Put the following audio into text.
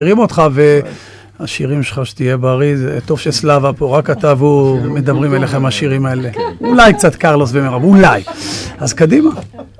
מכירים אותך והשירים שלך שתהיה בריא, זה טוב שסלאבה פה, רק אתה והוא מדברים אליכם השירים האלה. אולי קצת קרלוס ומרב, אולי. אז קדימה.